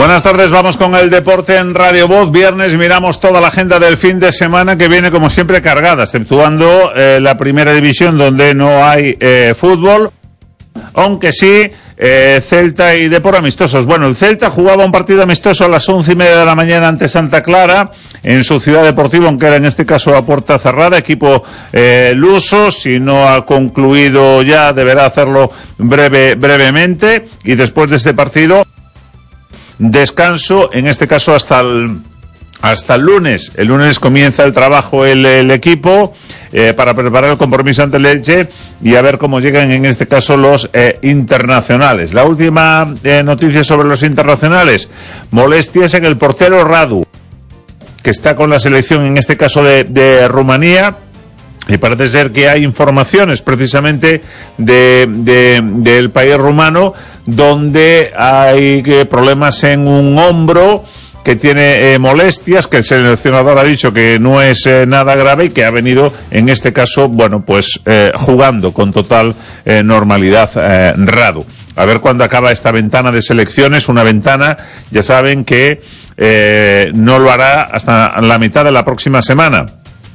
Buenas tardes, vamos con el deporte en Radio Voz. Viernes miramos toda la agenda del fin de semana, que viene como siempre cargada, exceptuando la primera división, donde no hay fútbol, aunque sí Celta y Depor amistosos. Bueno, el Celta jugaba un partido amistoso a las 11:30 de la mañana ante Santa Clara en su ciudad deportiva, aunque era en este caso a puerta cerrada. Equipo luso, si no ha concluido ya deberá hacerlo brevemente, y después de este partido descanso, en este caso hasta el lunes. El lunes comienza el trabajo el equipo para preparar el compromiso ante el Elche y a ver cómo llegan en este caso los internacionales. La última noticia sobre los internacionales: molestias en el portero Radu, que está con la selección en este caso de Rumanía. Y parece ser que hay informaciones precisamente del país rumano, donde hay problemas en un hombro, que tiene molestias, que el seleccionador ha dicho que no es nada grave y que ha venido en este caso, bueno, pues jugando con total normalidad Radu. A ver cuándo acaba esta ventana de selecciones, una ventana, ya saben que no lo hará hasta la mitad de la próxima semana.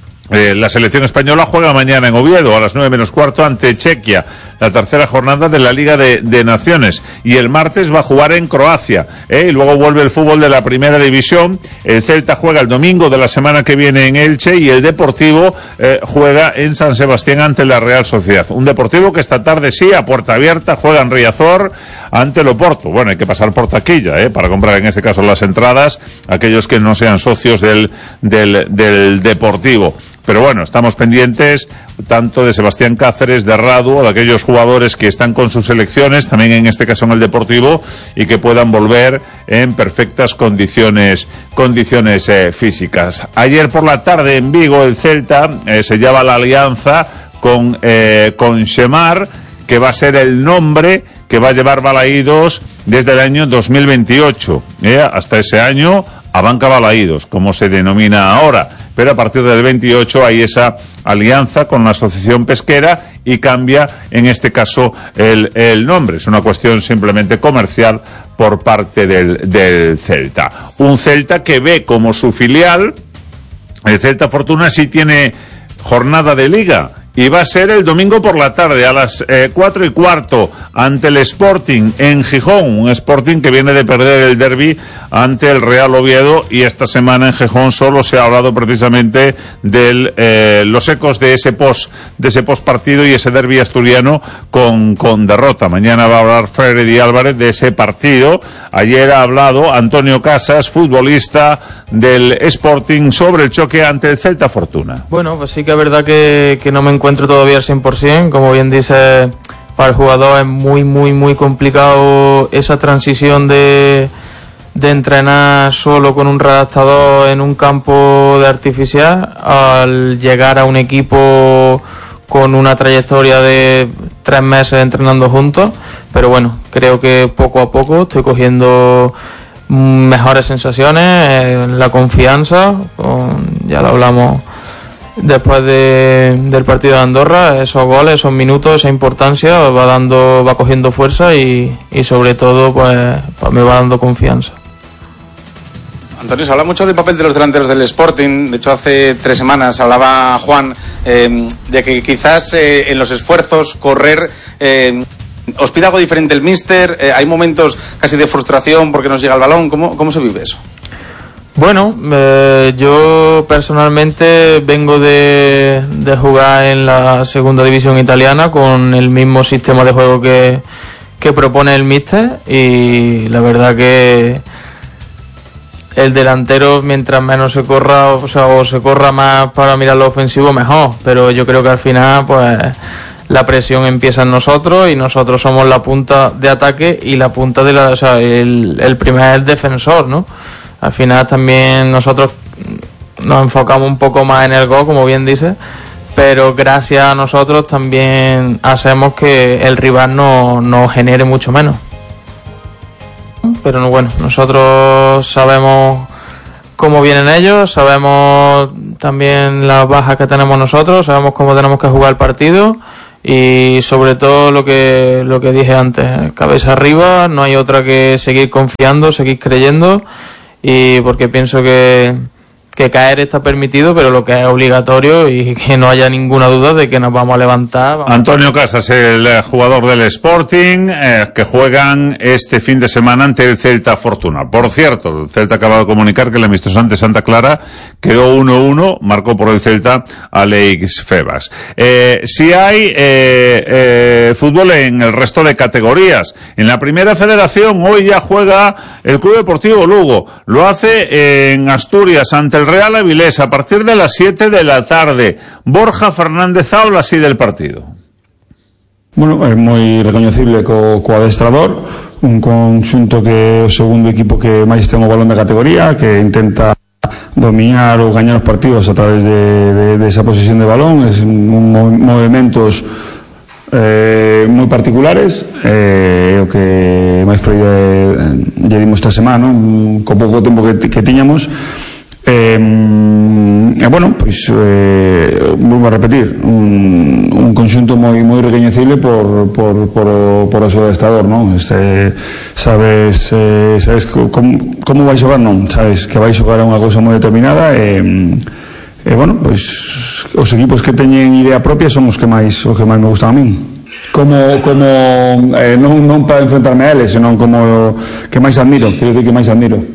La selección española juega mañana en Oviedo a las 9:15 ante Chequia, la tercera jornada de la Liga de Naciones, y el martes va a jugar en Croacia, y luego vuelve el fútbol de la primera división. El Celta juega el domingo de la semana que viene en Elche, y el Deportivo juega en San Sebastián ante la Real Sociedad. Un Deportivo que esta tarde sí, a puerta abierta, juega en Riazor ante el Oporto. Bueno, hay que pasar por taquilla para comprar en este caso las entradas, aquellos que no sean socios del Deportivo. Pero bueno, estamos pendientes tanto de Sebastián Cáceres, de Radu, o de aquellos jugadores que están con sus selecciones, también en este caso en el Deportivo, y que puedan volver en perfectas condiciones físicas. Ayer por la tarde en Vigo el Celta sellaba la alianza con Xemar, que va a ser el nombre que va a llevar Balaídos desde el año 2028. Hasta ese año, Abanca Balaídos, como se denomina ahora. Pero a partir del 28 hay esa alianza con la asociación pesquera y cambia en este caso el nombre. Es una cuestión simplemente comercial por parte del Celta. Un Celta que ve como su filial, el Celta Fortuna, sí tiene jornada de liga. Y va a ser el domingo por la tarde a las 4:15 ante el Sporting en Gijón. Un Sporting que viene de perder el derbi ante el Real Oviedo, y esta semana en Gijón solo se ha hablado precisamente de los ecos de ese post partido y ese derbi asturiano con derrota. Mañana va a hablar Freddy Álvarez de ese partido. Ayer ha hablado Antonio Casas, futbolista del Sporting, sobre el choque ante el Celta Fortuna. Bueno, pues sí que es verdad que no me encuentro todavía al 100%, como bien dice, para el jugador es muy complicado esa transición de entrenar solo con un redactador en un campo de artificial al llegar a un equipo con una trayectoria de 3 meses entrenando juntos. Pero bueno, creo que poco a poco estoy cogiendo mejores sensaciones, la confianza, ya lo hablamos después del partido de Andorra, esos goles, esos minutos, esa importancia va cogiendo fuerza y sobre todo pues me va dando confianza. Antonio, se habla mucho del papel de los delanteros del Sporting. De hecho, hace 3 semanas hablaba Juan de que quizás en los esfuerzos correr os pide algo diferente el míster. Hay momentos casi de frustración porque nos llega el balón. ¿Cómo se vive eso? Bueno, yo personalmente vengo de jugar en la segunda división italiana con el mismo sistema de juego que propone el míster, y la verdad que el delantero, mientras menos se corra, o se corra más para mirar lo ofensivo, mejor. Pero yo creo que al final pues la presión empieza en nosotros, y nosotros somos la punta de ataque y la punta de el primer defensor, ¿no? Al final también nosotros nos enfocamos un poco más en el gol, como bien dice, pero gracias a nosotros también hacemos que el rival no genere mucho menos. Pero bueno, nosotros sabemos cómo vienen ellos, sabemos también las bajas que tenemos nosotros, sabemos cómo tenemos que jugar el partido, y sobre todo lo que dije antes, cabeza arriba, no hay otra que seguir confiando, seguir creyendo, y porque pienso que caer está permitido, pero lo que es obligatorio y que no haya ninguna duda de que nos vamos a levantar. Antonio Casas, el jugador del Sporting, que juegan este fin de semana ante el Celta Fortuna. Por cierto, el Celta acaba de comunicar que el amistoso ante Santa Clara quedó 1-1, marcó por el Celta Alex Febas. Si hay fútbol en el resto de categorías. En la Primera Federación hoy ya juega el Club Deportivo Lugo. Lo hace en Asturias ante el Real Avilés a partir de las 7 de la tarde. Borja Fernández habla así del partido. Bueno, é moi recoñecible co adestrador, un conxunto que é o segundo equipo que máis ten o balón da categoría, que intenta dominar ou gañar os partidos a través de esa posesión de balón, es movimentos moi particulares, o que máis lle dimos esta semana, co pouco tempo que tiñamos. Bueno, pois volvo a repetir, un conxunto moi recoñecible por o seu adestrador, non? Sabes como vai xogar, non? Sabes que vai xogar a unha cousa moi determinada e bueno, pois os equipos que teñen idea propia son os que máis me gustan a min. Non para enfrentarme a eles, senón como que máis admiro, quero dicir que máis admiro.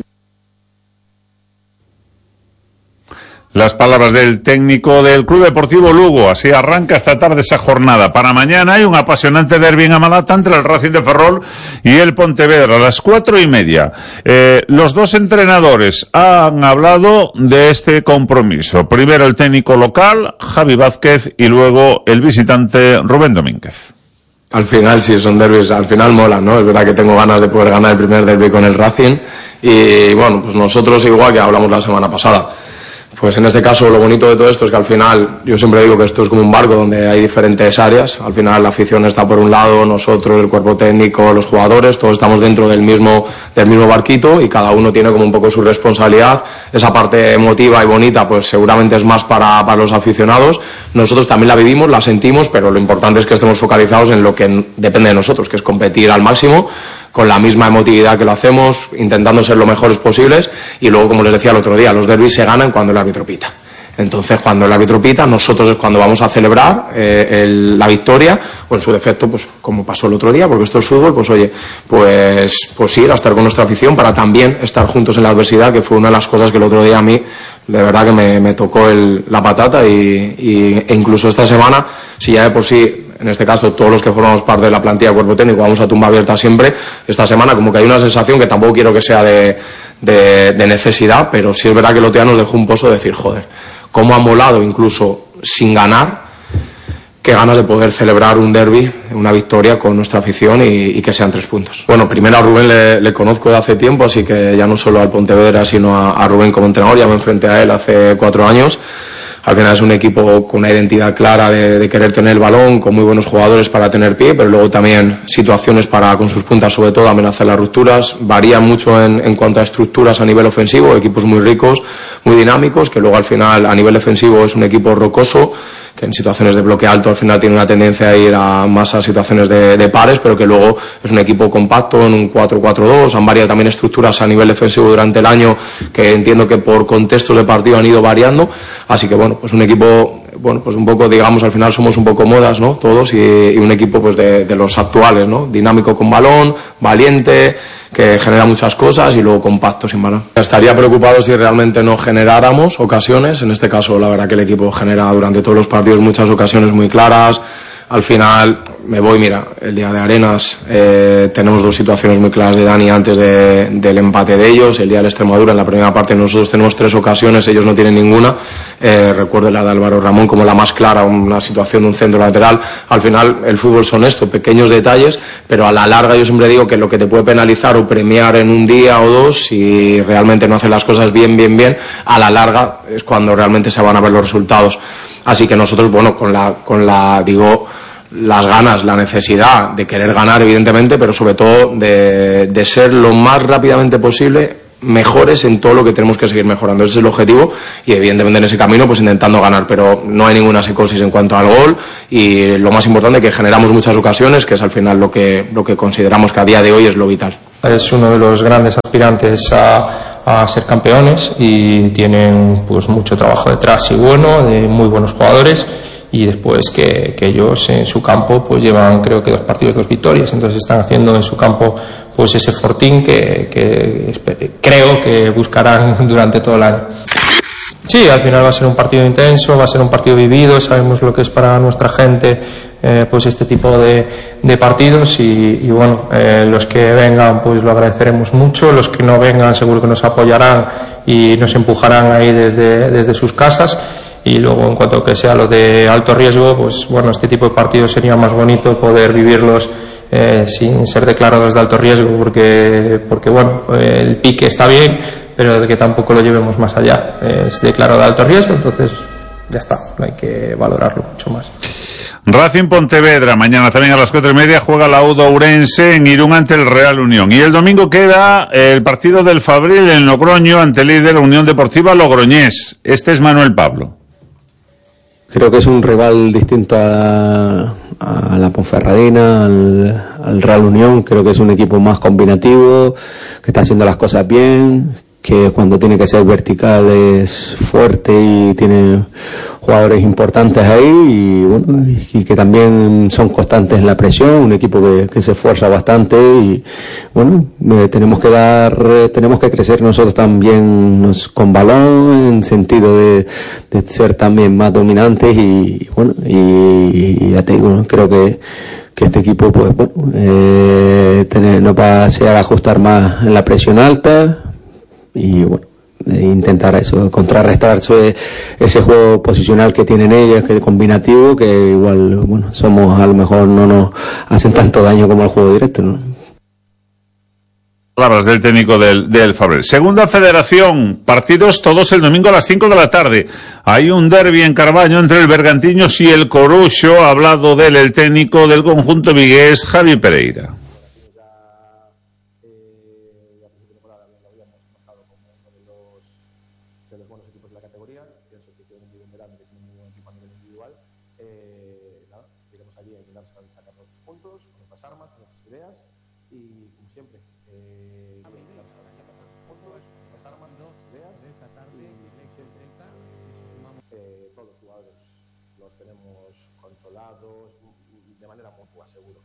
Las palabras del técnico del Club Deportivo Lugo. Así arranca esta tarde esa jornada. Para mañana hay un apasionante derbi en Amalata entre el Racing de Ferrol y el Pontevedra a las 4:30. Los dos entrenadores han hablado de este compromiso. Primero el técnico local, Javi Vázquez, y luego el visitante, Rubén Domínguez. Al final, sí, son derbis, al final mola, ¿no? Es verdad que tengo ganas de poder ganar el primer derbi con el Racing y bueno, pues nosotros igual que hablamos la semana pasada. Pues en este caso lo bonito de todo esto es que al final, yo siempre digo que esto es como un barco donde hay diferentes áreas. Al final la afición está por un lado, nosotros, el cuerpo técnico, los jugadores, todos estamos dentro del mismo barquito y cada uno tiene como un poco su responsabilidad. Esa parte emotiva y bonita pues seguramente es más para los aficionados. Nosotros también la vivimos, la sentimos, pero lo importante es que estemos focalizados en lo que depende de nosotros, que es competir al máximo, con la misma emotividad que lo hacemos, intentando ser lo mejores posibles, y luego, como les decía el otro día, los derbis se ganan cuando el árbitro pita. Entonces, cuando el árbitro pita, nosotros es cuando vamos a celebrar la victoria, o en su defecto, pues como pasó el otro día, porque esto es fútbol, pues oye, pues ir a estar con nuestra afición para también estar juntos en la adversidad, que fue una de las cosas que el otro día a mí, de verdad que me tocó la patata, e incluso esta semana, si ya de por sí, en este caso todos los que formamos parte de la plantilla de cuerpo técnico vamos a tumba abierta siempre, esta semana como que hay una sensación que tampoco quiero que sea de necesidad, pero sí es verdad que el otro día nos dejó un pozo de decir, joder, cómo ha molado incluso sin ganar, qué ganas de poder celebrar un derbi, una victoria con nuestra afición y que sean 3 puntos. Bueno, primero a Rubén le conozco de hace tiempo, así que ya no solo al Pontevedra sino a Rubén como entrenador, ya me enfrenté a él hace 4 años. Al final es un equipo con una identidad clara de querer tener el balón, con muy buenos jugadores para tener pie, pero luego también situaciones para, con sus puntas sobre todo, amenazar las rupturas. Varía mucho en cuanto a estructuras a nivel ofensivo, equipos muy ricos, muy dinámicos, que luego al final a nivel defensivo es un equipo rocoso, que en situaciones de bloque alto al final tiene una tendencia a ir más a situaciones de pares, pero que luego es un equipo compacto en un 4-4-2. Han variado también estructuras a nivel defensivo durante el año, que entiendo que por contextos de partido han ido variando, así que bueno, pues un equipo, bueno, pues un poco, digamos, al final somos un poco modas, ¿no? Todos, y un equipo pues de los actuales, ¿no? Dinámico con balón, valiente, que genera muchas cosas, y luego compacto sin balón. Estaría preocupado si realmente no generáramos ocasiones. En este caso, la verdad que el equipo genera durante todos los partidos muchas ocasiones muy claras. Al final me voy, mira, el día de Arenas tenemos 2 situaciones muy claras de Dani antes del empate de ellos. El día de Extremadura, en la primera parte nosotros tenemos 3 ocasiones, ellos no tienen ninguna. Recuerdo la de Álvaro Ramón como la más clara, una situación de un centro lateral. Al final el fútbol son esto, pequeños detalles, pero a la larga yo siempre digo que lo que te puede penalizar o premiar en un día o 2, si realmente no haces las cosas bien, a la larga es cuando realmente se van a ver los resultados. Así que nosotros, bueno, con las ganas, la necesidad de querer ganar, evidentemente, pero sobre todo de ser lo más rápidamente posible mejores en todo lo que tenemos que seguir mejorando. Ese es el objetivo y evidentemente en ese camino pues intentando ganar, pero no hay ninguna psicosis en cuanto al gol y lo más importante que generamos muchas ocasiones, que es al final lo que consideramos que a día de hoy es lo vital. Es uno de los grandes aspirantes a ser campeones y tienen pues mucho trabajo detrás y bueno, de muy buenos jugadores, y después que ellos en su campo pues llevan creo que 2 partidos, 2 victorias, entonces están haciendo en su campo pues ese fortín que creo que buscarán durante todo el año. Sí, al final va a ser un partido intenso, va a ser un partido vivido, sabemos lo que es para nuestra gente pues este tipo de partidos y bueno, los que vengan pues lo agradeceremos mucho, los que no vengan seguro que nos apoyarán y nos empujarán ahí desde sus casas. Y luego en cuanto a que sea lo de alto riesgo, pues bueno, este tipo de partidos sería más bonito poder vivirlos sin ser declarados de alto riesgo, porque bueno, el pique está bien, pero de que tampoco lo llevemos más allá. Es declarado de alto riesgo, entonces ya está, no hay que valorarlo mucho más. Racing Pontevedra, mañana también a las 4:30 juega la UDO Ourense en Irún ante el Real Unión. Y el domingo queda el partido del Fabril en Logroño ante el líder Unión Deportiva Logroñés. Este es Manuel Pablo. Creo que es un rival distinto a la Ponferradina, al Real Unión. Creo que es un equipo más combinativo, que está haciendo las cosas bien, que cuando tiene que ser vertical es fuerte y tiene jugadores importantes ahí y bueno, y que también son constantes en la presión, un equipo que se esfuerza bastante y bueno, tenemos que crecer nosotros también con balón, en sentido de ser también más dominantes y bueno, y ya te digo, creo que este equipo pues bueno, nos va a hacer ajustar más en la presión alta y bueno, intentar eso, contrarrestar ese juego posicional que tienen ellos, que es combinativo, que igual, bueno, a lo mejor no nos hacen tanto daño como el juego directo, ¿no? Palabras del técnico del Fabril. Segunda Federación, partidos todos el domingo a las 5 de la tarde. Hay un derbi en Carballo entre el Bergantiños y el Coruxo. Ha hablado de él el técnico del conjunto vigués, Javi Pereira. Todos los jugadores los tenemos controlados de manera mutua, seguro.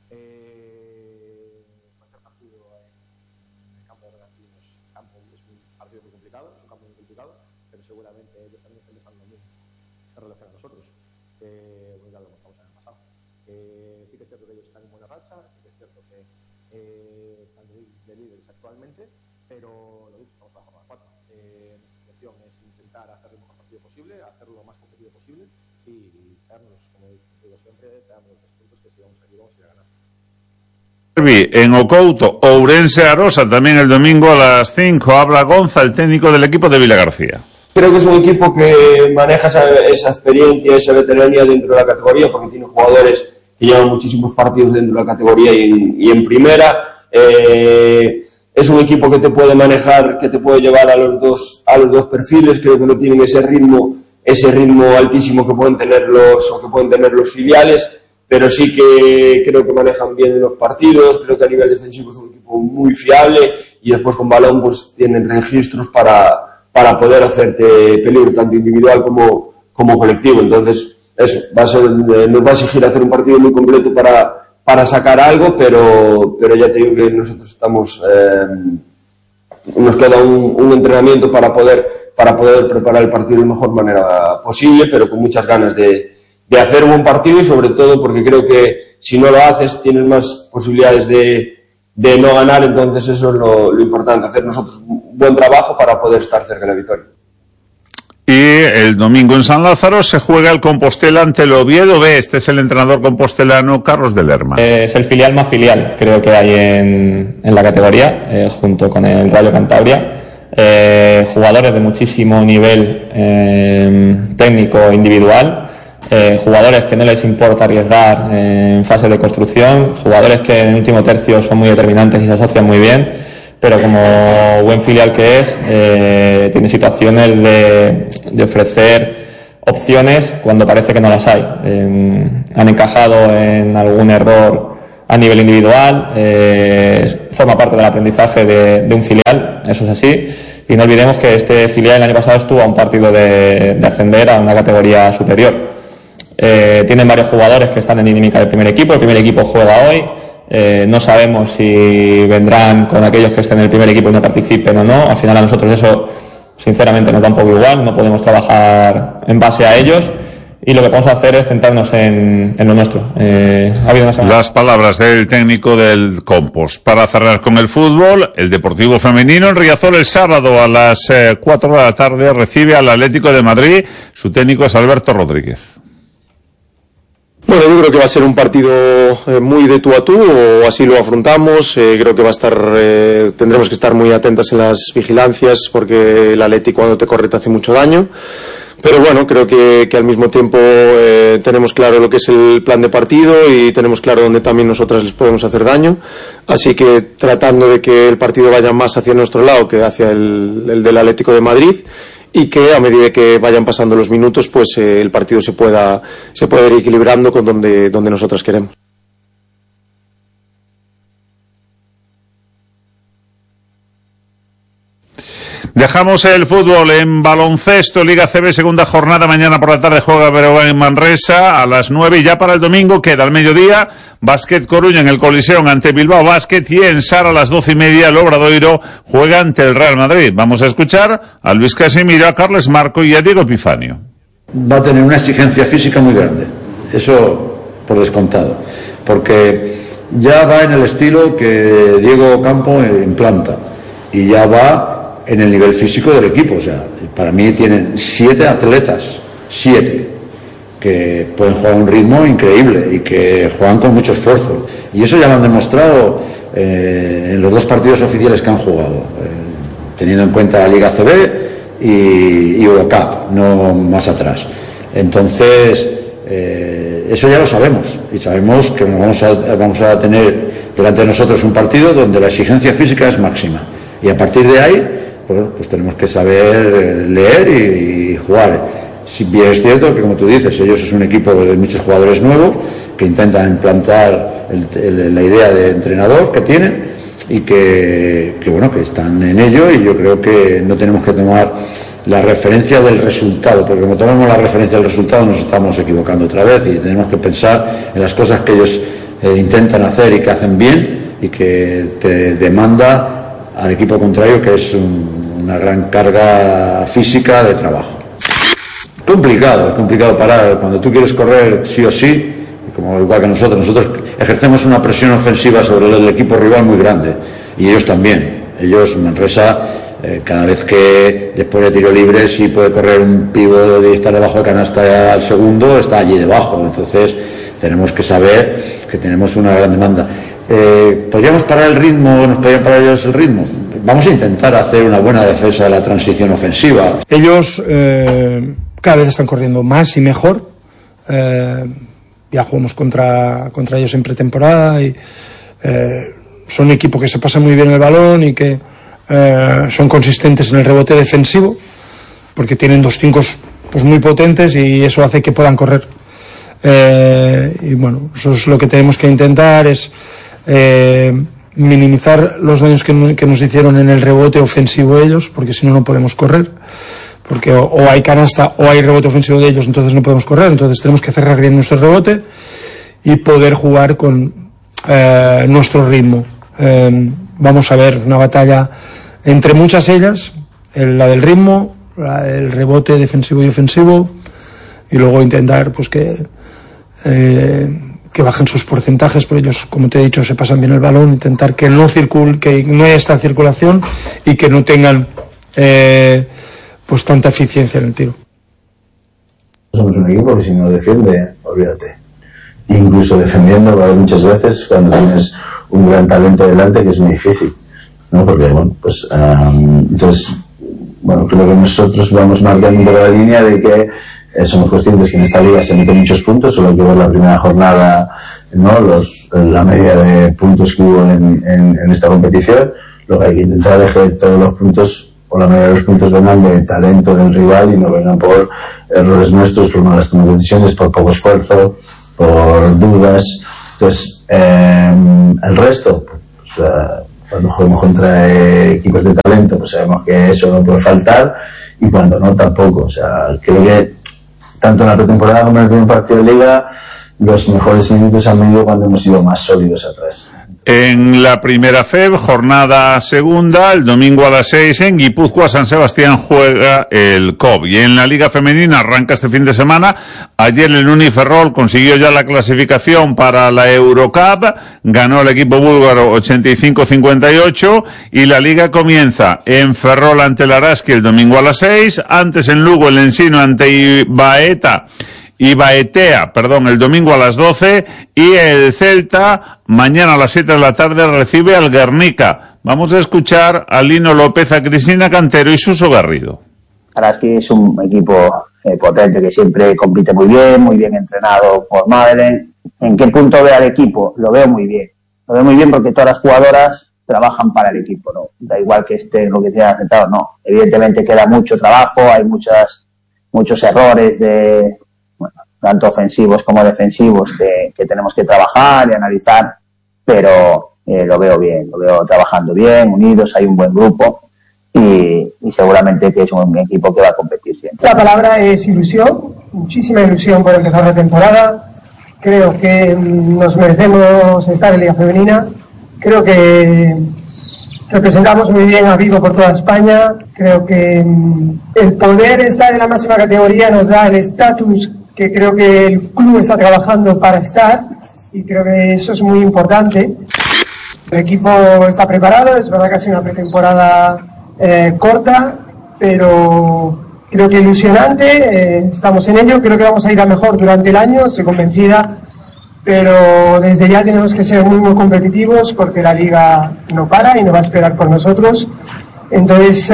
Cualquier partido en el campo de Bergantiños es un partido muy complicado, es un campo muy complicado, pero seguramente ellos también están pensando lo mismo en relación a nosotros. Bueno, ya lo mostramos en el pasado. Sí que es cierto que ellos están en buena racha, sí que es cierto que están de líderes actualmente, pero lo dicho, estamos a la jornada 4. Nuestra intención es intentar hacer el mejor partido posible, hacerlo lo más competitivo posible y traernos, como digo siempre, traernos los 3 puntos que si vamos aquí vamos a ir a ganar. En Ocouto, Ourense Arosa, también el domingo a las 5. Habla Gonza, el técnico del equipo de Vilagarcía. Creo que es un equipo que maneja esa experiencia, esa veteranía dentro de la categoría, porque tiene jugadores que llevan muchísimos partidos dentro de la categoría y en primera. Es un equipo que te puede manejar, que te puede llevar a los dos perfiles. Creo que no tienen ese ritmo altísimo que pueden tener los filiales, pero sí que creo que manejan bien los partidos. Creo que a nivel defensivo es un equipo muy fiable y después con balón pues tienen registros para poder hacerte peligro tanto individual como colectivo. Entonces eso nos va a exigir hacer un partido muy completo para sacar algo, pero ya te digo que nosotros estamos nos queda un entrenamiento para poder preparar el partido de la mejor manera posible, pero con muchas ganas de hacer un buen partido y sobre todo porque creo que si no lo haces tienes más posibilidades de no ganar. Entonces eso es lo importante, hacer nosotros un buen trabajo para poder estar cerca de la victoria. Y el domingo en San Lázaro se juega el Compostela ante el Oviedo B. Este es el entrenador compostelano Carlos de Lerma. Es el filial más filial, creo que hay en la categoría, junto con el Rayo Cantabria. Jugadores de muchísimo nivel técnico individual, jugadores que no les importa arriesgar en fase de construcción, jugadores que en el último tercio son muy determinantes y se asocian muy bien. pero como buen filial que es, tiene situaciones de ofrecer opciones cuando parece que no las hay. Han encajado en algún error a nivel individual, forma parte del aprendizaje de un filial, eso es así, y no olvidemos que este filial el año pasado estuvo a un partido de ascender a una categoría superior. Tienen varios jugadores que están en dinámica del primer equipo, el primer equipo juega hoy, no sabemos si vendrán con aquellos que estén en el primer equipo y no participen o no. Al final a nosotros eso sinceramente nos da un poco igual, no podemos trabajar en base a ellos y lo que podemos hacer es centrarnos en lo nuestro. Ha habido una semana. Las palabras del técnico del Compos. Para cerrar con el fútbol, el Deportivo Femenino en Riazor el sábado a las 4 de la tarde recibe al Atlético de Madrid. Su técnico es Alberto Rodríguez. Bueno, yo creo que va a ser un partido muy de tú a tú, o así lo afrontamos. Creo que va a estar, tendremos que estar muy atentas en las vigilancias, porque el Atleti cuando te corre te hace mucho daño. Pero bueno, creo que al mismo tiempo tenemos claro lo que es el plan de partido y tenemos claro dónde también nosotras les podemos hacer daño. Así que tratando de que el partido vaya más hacia nuestro lado que hacia el del Atlético de Madrid, y que a medida que vayan pasando los minutos, pues el partido se pueda ir equilibrando con donde nosotras queremos. Dejamos el fútbol en baloncesto, Liga CB, segunda jornada, mañana por la tarde juega Breogán en Manresa a las 9 y ya para el domingo queda al mediodía Básquet Coruña en el Coliseum ante Bilbao Basket y en Sara a las 12:30 el Obradoiro juega ante el Real Madrid. Vamos a escuchar a Luis Casimiro, a Carles Marco y a Diego Epifanio. Va a tener una exigencia física muy grande, eso por descontado, porque ya va en el estilo que Diego Campo implanta y ya va en el nivel físico del equipo. O sea, para mí tienen 7 atletas, 7, que pueden jugar a un ritmo increíble y que juegan con mucho esfuerzo, y eso ya lo han demostrado en los 2 partidos oficiales que han jugado, teniendo en cuenta la Liga CB y Eurocup, no más atrás. Entonces eso ya lo sabemos, y sabemos que vamos a tener delante de nosotros un partido donde la exigencia física es máxima, y a partir de ahí pues tenemos que saber leer y jugar. Si bien es cierto que, como tú dices, ellos es un equipo de muchos jugadores nuevos que intentan implantar la idea de entrenador que tienen y que están en ello, y yo creo que no tenemos que tomar la referencia del resultado, porque como tomamos la referencia del resultado nos estamos equivocando otra vez, y tenemos que pensar en las cosas que ellos intentan hacer y que hacen bien, y que te demanda al equipo contrario, que es una gran carga física de trabajo. Es complicado parar. Cuando tú quieres correr sí o sí, como igual que nosotros ejercemos una presión ofensiva sobre el equipo rival muy grande, y ellos también. Ellos, Manresa, cada vez que después de tiro libre, si puede correr un pivo y estar debajo de canasta al segundo, está allí debajo. Entonces tenemos que saber que tenemos una gran demanda. ¿Podríamos parar el ritmo? ¿Nos podrían parar ellos el ritmo? Vamos a intentar hacer una buena defensa de la transición ofensiva. Ellos cada vez están corriendo más y mejor. Ya jugamos contra ellos en pretemporada y son un equipo que se pasa muy bien el balón y que son consistentes en el rebote defensivo, porque tienen 2 5 pues muy potentes, y eso hace que puedan correr. Y bueno, eso es lo que tenemos que intentar, es minimizar los daños que nos hicieron en el rebote ofensivo ellos, porque si no, no podemos correr, porque o hay canasta o hay rebote ofensivo de ellos, entonces no podemos correr. Entonces tenemos que cerrar bien nuestro rebote y poder jugar con nuestro ritmo. Vamos a ver una batalla entre muchas ellas, la del ritmo, la del rebote defensivo y ofensivo, y luego intentar pues que bajen sus porcentajes, pero ellos, como te he dicho, se pasan bien el balón, intentar que no haya esta circulación y que no tengan pues tanta eficiencia en el tiro. Somos un equipo que si no defiende, olvídate. Incluso defendiendo, muchas veces cuando tienes un gran talento delante, que es muy difícil, ¿no? Porque entonces creo que nosotros vamos marcando un poco la línea de que somos conscientes que en esta liga se meten muchos puntos. Solo hay que ver la primera jornada, ¿no? La media de puntos que hubo en esta competición. lo que hay que intentar es que todos los puntos o la mayoría de los puntos vengan de talento del rival y no vengan por errores nuestros, por malas tomas de decisiones, por poco esfuerzo, por dudas. Entonces, el resto, pues, cuando juguemos contra equipos de talento, pues sabemos que eso no puede faltar, y cuando no, tampoco. O sea, creo que tanto en la pretemporada como en el primer partido de Liga, los mejores minutos han venido cuando hemos sido más sólidos atrás. En la primera FEB, jornada segunda, el domingo a las 6 en Guipúzcoa, San Sebastián juega el COB. Y en la Liga Femenina arranca este fin de semana. Ayer el Uniferrol consiguió ya la clasificación para la Eurocup, ganó el equipo búlgaro 85-58, y la Liga comienza en Ferrol ante el Araski el domingo a las 6, antes en Lugo el Ensino ante Ibaetea, el domingo a las 12, y el Celta mañana a las 7 de la tarde recibe al Guernica. Vamos a escuchar a Lino López, a Cristina Cantero y Suso Garrido. Araski es un equipo potente que siempre compite muy bien entrenado por Madeleine. ¿En qué punto ve al equipo? Lo veo muy bien porque todas las jugadoras trabajan para el equipo, ¿no? Da igual que esté en lo que se haya sentado, no. Evidentemente queda mucho trabajo, hay muchos errores tanto ofensivos como defensivos que tenemos que trabajar y analizar, pero lo veo bien, lo veo trabajando bien, unidos, hay un buen grupo y seguramente que es un equipo que va a competir siempre. La palabra es ilusión, muchísima ilusión por empezar la temporada. Creo que nos merecemos estar en Liga Femenina, creo que representamos muy bien a Vigo por toda España, creo que el poder estar en la máxima categoría nos da el estatus que creo que el club está trabajando para estar, y creo que eso es muy importante. El equipo está preparado, es verdad que ha sido una pretemporada corta, pero creo que ilusionante, estamos en ello, creo que vamos a ir a mejor durante el año, estoy convencida, pero desde ya tenemos que ser muy competitivos porque la liga no para y no va a esperar por nosotros. Entonces,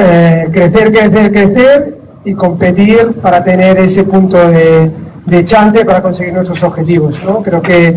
crecer y competir para tener ese punto de chance para conseguir nuestros objetivos, ¿no? Creo que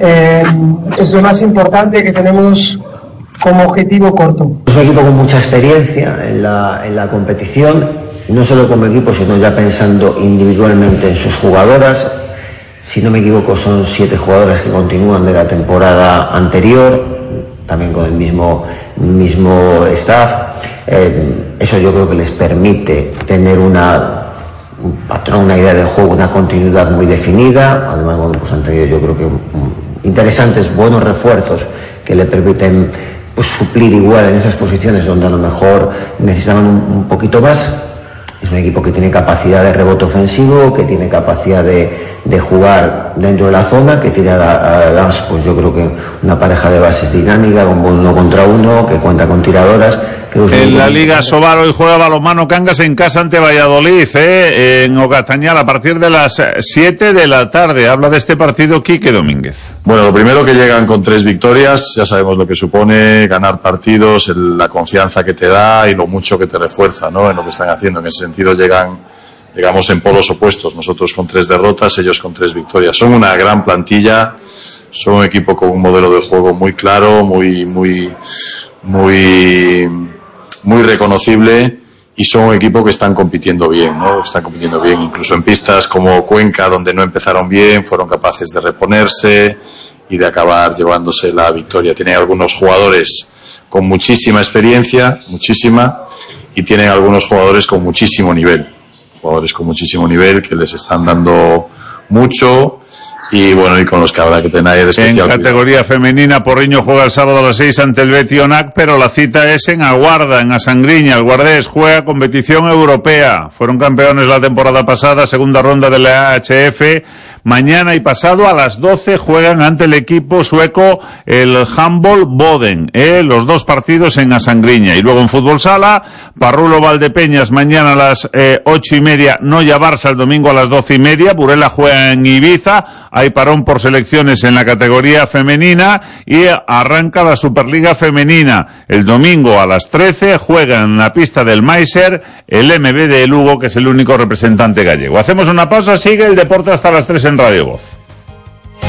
es lo más importante que tenemos como objetivo corto. Es un equipo con mucha experiencia en la competición, no solo como equipo, sino ya pensando individualmente en sus jugadoras. Si no me equivoco, son 7 jugadoras que continúan de la temporada anterior, también con el mismo staff. Eso yo creo que les permite tener un patrón, una idea del juego, una continuidad muy definida. Además, bueno, pues han tenido, yo creo que interesantes, buenos refuerzos que le permiten pues suplir igual en esas posiciones donde a lo mejor necesitaban un poquito más. Es un equipo que tiene capacidad de rebote ofensivo, que tiene capacidad de jugar dentro de la zona, que tiene además, pues yo creo que una pareja de bases dinámica, con buen 1 contra 1, que cuenta con tiradoras. En la Liga Sobal hoy juega balonmano Cangas en casa ante Valladolid, en Ocastañal, a partir de las 7 de la tarde. Habla de este partido Quique Domínguez. Bueno, lo primero, que llegan con 3 victorias, ya sabemos lo que supone ganar partidos, la confianza que te da y lo mucho que te refuerza, ¿no?, en lo que están haciendo. En ese sentido llegamos en polos opuestos, nosotros con 3 derrotas, ellos con 3 victorias. Son una gran plantilla, son un equipo con un modelo de juego muy claro, muy reconocible, y son un equipo que están compitiendo bien, ¿no? Están compitiendo bien, incluso en pistas como Cuenca, donde no empezaron bien, fueron capaces de reponerse y de acabar llevándose la victoria. Tienen algunos jugadores con muchísima experiencia, y tienen algunos jugadores con muchísimo nivel, que les están dando mucho. Y bueno, y con los que habrá que tener especial. En categoría femenina, Porriño juega el sábado a las 6 ante el Betionac, pero la cita es en Aguarda, en Asangriña. El Guardés juega competición europea. Fueron campeones la temporada pasada, segunda ronda de la AHF. Mañana y pasado a las 12 juegan ante el equipo sueco el Handball Boden, los 2 partidos en Asangriña. Y luego en fútbol sala, Parrulo Valdepeñas mañana a las 8:30, Noya Barça el domingo a las 12:30, Burela juega en Ibiza, hay parón por selecciones en la categoría femenina y arranca la Superliga femenina. El domingo a las 13 juega en la pista del Maiser el MB de Lugo, que es el único representante gallego. Hacemos una pausa, sigue el deporte hasta las 3 en Radio Voz.